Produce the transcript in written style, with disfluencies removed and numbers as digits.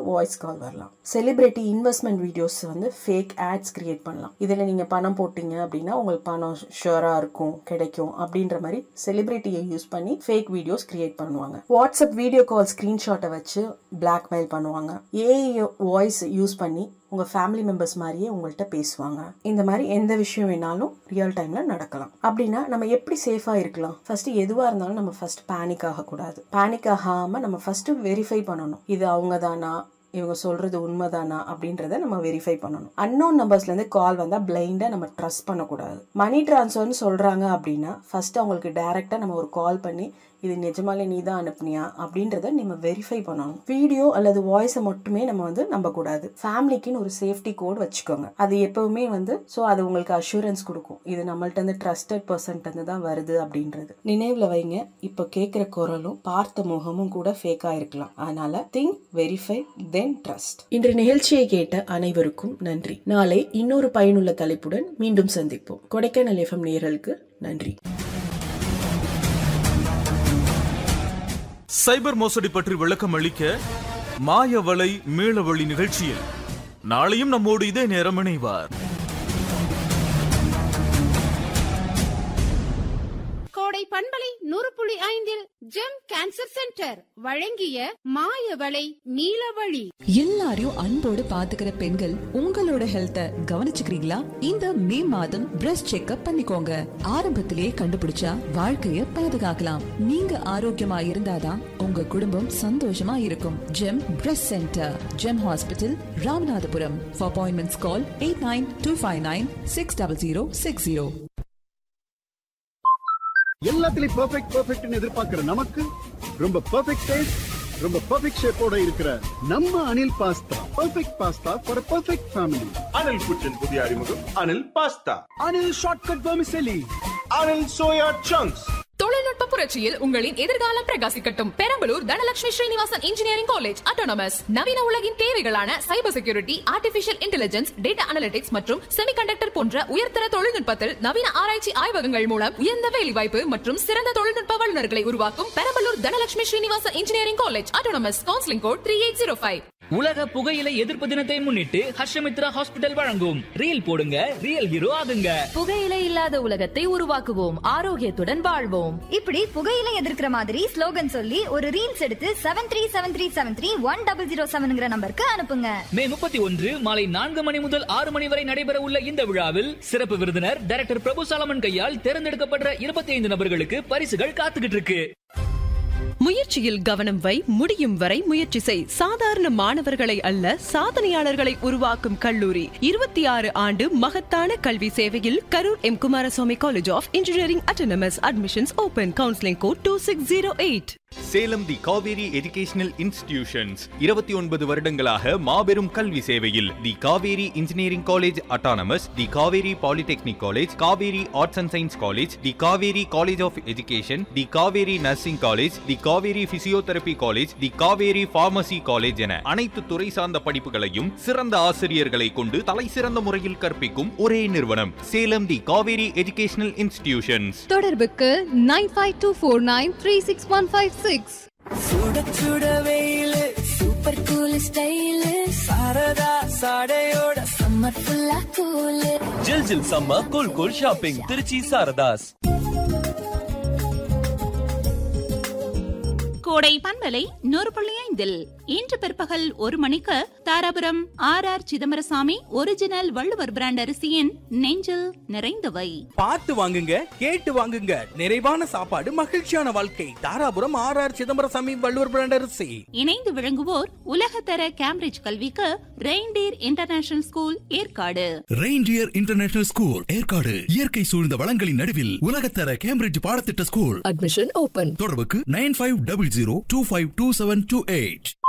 Voice call வரலாம். Celebrity investment videos வந்து fake ads create பண்ணலாம். இதில் நீங்கள் பணம் போட்டீங்க அப்படின்னா உங்களுக்கு பணம் ஷுவராக இருக்கும், கிடைக்கும் அப்படின்ற மாதிரி செலிபிரிட்டியை யூஸ் பண்ணி ஃபேக் வீடியோஸ் கிரியேட் பண்ணுவாங்க. வாட்ஸ்அப் வீடியோ கால் ஸ்க்ரீன்ஷாட்டை வச்சு பிளாக்மெயில் பண்ணுவாங்க. ஏஐ வாய்ஸ் யூஸ் பண்ணி உங்கள் ஃபேமிலி மெம்பர்ஸ் மாதிரியே உங்கள்கிட்ட பேசுவாங்க. இந்த மாதிரி எந்த விஷயம் வேணாலும் ரியல் டைமில் நடக்கலாம். அப்படின்னா நம்ம எப்படி சேஃபாக இருக்கலாம்? ஃபர்ஸ்ட் எதுவாக இருந்தாலும் நம்ம ஃபர்ஸ்ட் பேனிக் ஆகக்கூடாது. பேனிக் ஆகாமல் நம்ம ஃபர்ஸ்ட் வெரிஃபை பண்ணணும். இது அவங்க தானா, இவங்க சொல்றது உண்மைதானா அப்படின்றத நம்ம வெரிஃபை பண்ணணும். அன்னோன் நம்பர்ஸ்லேருந்து கால் வந்தால் பிளைண்டாக நம்ம ட்ரஸ்ட் பண்ணக்கூடாது. மணி டிரான்ஸ்ஃபர்னு சொல்கிறாங்க அப்படின்னா ஃபர்ஸ்ட் அவங்களுக்கு டைரெக்டாக நம்ம ஒரு கால் பண்ணி இது நிஜமாலே நீ தான் அனுப்புனியா அப்படின்றத நம்ம வெரிஃபை பண்ணணும். வீடியோ அல்லது வாய்ஸை மட்டுமே நம்ம வந்து நம்பக்கூடாது. ஃபேமிலிக்குன்னு ஒரு சேஃப்டி கோட் வச்சுக்கோங்க. அது எப்பவுமே வந்து அது உங்களுக்கு அஷூரன்ஸ் கொடுக்கும், இது நம்மள்ட்ட இருந்து ட்ரஸ்டட் பர்சன்ட் தான் வருது அப்படின்றது. நினைவுல வைங்க, இப்போ கேட்குற குரலும் பார்த்த முகமும் கூட ஃபேக்கா இருக்கலாம். அதனால திங்க், வெரிஃபை, தென் ட்ரஸ்ட். இன்று நிகழ்ச்சியை கேட்ட அனைவருக்கும் நன்றி. நாளை இன்னொரு பயனுள்ள தலைப்புடன் மீண்டும் சந்திப்போம். கொடைக்கானல் எஃப்எம் நேயர்களுக்கு நன்றி. சைபர் மோசடி பற்றி விளக்கம் அளிக்க மாயவலை மீளவழி நிகழ்ச்சியில் நாளையும் நம்மோடு இதே நேரம் இணைவார். கோடை பண்பலை 100.5 ஜெம் கேன்சர் சென்டர் வழங்கிய மாயவலை நீலவழி. எல்லாரையும் அன்போடு பாத்துக்கிற பெண்கள் உங்களோட ஹெல்த்த கவனிச்சுக்கிறீங்களா? இந்த மே மாதம் பிரஸ்ட் செக்அப் பண்ணிக்கோங்க. ஆரம்பத்திலேயே கண்டுபிடிச்சா வாழ்க்கைய பாதுகாக்கலாம். நீங்க ஆரோக்கியமா இருந்தாதான் உங்க குடும்பம் சந்தோஷமா இருக்கும். GeM breast centre, GeM hospital, Ramanathapuram. For appointments கால் 8925960060. எல்லாத்துலயும் பெர்ஃபெக்ட்னு எதிர்பார்க்கிற நமக்கு ரொம்ப பெர்ஃபெக்ட் டேஸ்ட், ரொம்ப பெர்ஃபெக்ட் ஷேப்போட இருக்கிற நம்ம Anil pasta. Perfect pasta for perfect family. Anil புற்றின் புதிய அறிமுகம் Anil pasta. Anil shortcut vermicelli. Anil soya chunks. தொழில்நுட்ப புரட்சியில் உங்களின் எதிர்காலம் பிரகாசிக்கட்டும். Perambalur Dhanalakshmi Srinivasan engineering college autonomous. நவீன உலகின் தேவைகளான cyber security, artificial intelligence, data analytics மற்றும் செமிகண்டக்டர் போன்ற உயர்தர தொழில்நுட்பத்தில் நவீன ஆராய்ச்சி ஆய்வகங்கள் மூலம் உயர்ந்த வேலைவாய்ப்பு மற்றும் சிறந்த தொழில்நுட்ப வல்லுநர்களை உருவாக்கும் Perambalur Dhanalakshmi Srinivasan engineering college autonomous. Counselling code 3805. உலக புகையிலை எதிர்ப்பு தினத்தை முன்னிட்டு ஹர்ஷமித்ரா ஹாஸ்பிட்டல் வழங்கும் ரீல் போடுங்க, ரியல் ஹீரோ ஆகுங்க. புகையிலை இல்லாத உலகத்தை உருவாக்குவோம், ஆரோக்கியத்துடன் வாழ்வோம். இப்படி புகையிலை எதிர்க்கிற மாதிரி ஸ்லோகன் சொல்லி ஒரு ரீல்ஸ் எடுத்து 7373731007 நம்பருக்கு அனுப்புங்க. மே 31 மாலை 4 மணி முதல் 6 மணி வரை நடைபெற உள்ள இந்த விழாவில் சிறப்பு விருந்தினர் டைரக்டர் பிரபு சாலமன் கையால் தேர்ந்தெடுக்கப்பட்ட 25 நபர்களுக்கு பரிசுகள் காத்துக்கிட்டு இருக்கு. முயற்சியில் கவனம் வை, முடியும் வரை முயற்சி செய். சாதாரண மாணவர்களை அல்ல, சாதனையாளர்களை உருவாக்கும் கல்லூரி. 26 ஆண்டு மகத்தான கல்வி சேவையில் Karur M Kumaraswamy college of engineering autonomous. Admissions open. Counselling code 2608. Salem the Kaveri educational institutions 29 வருடங்களாக மாபெரும் கல்வி சேவையில் தி Kaveri engineering college autonomous, the Kaveri polytechnic college, Kaveri arts and science college, the Kaveri college of education, the Kaveri nursing college, the Kaveri physiotherapy college, the Kaveri pharmacy college என அனைத்து துறை சார்ந்த படிப்புகளையும் சிறந்த ஆசிரியர்களை கொண்டு தலை சிறந்த முறையில் கற்பிக்கும் ஒரே நிறுவனம் சேலம் தி காவேரி எஜுகேஷனல் இன்ஸ்டிடியூஷன்ஸ். தொடர்புக்கு 9524936156. சுட சுட வெயிலு, super cool style, Saradha சாடையோட summer ஃபுல்லா கூலு. ஜில் ஜில் summer cool cool shopping Trichy Saradhas. கோடை பண்பலை 100.5 இன்று பிற்பகல் 1 மணிக்கு Dharapuram RR Chidambarasamy original Valluvar brand அரிசியின் நெஞ்சில் நிறைந்தவை. பார்த்து வாங்குங்க, கேட்டு வாங்குங்க. நிறைவான சாப்பாடு, மகிழ்ச்சியான வாழ்க்கை. தாராபுரம் RR சிதம்பரசாமி வள்ளுவர் பிராண்ட் அரிசி. இணைந்து விளங்குவோர் உலகத்தர கேம்பிரிட்ஜ் கல்விக்கு reindeer international school Yercaud. Reindeer international school Yercaud இயற்கை சூழ்ந்த வளங்களின் நடுவில் உலகத்தர கேம்பிரிட்ஜ் பாடத்திட்ட ஸ்கூல். Admission open. தொடர்புக்கு 9500252728.